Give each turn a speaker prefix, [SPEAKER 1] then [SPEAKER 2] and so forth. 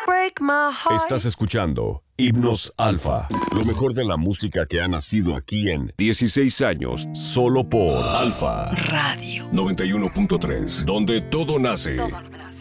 [SPEAKER 1] break my heart.
[SPEAKER 2] Estás escuchando Himnos Alfa, lo mejor de la música que ha nacido aquí en 16 años, solo por Alfa
[SPEAKER 1] Radio
[SPEAKER 2] 91.3, donde todo nace.
[SPEAKER 1] Todo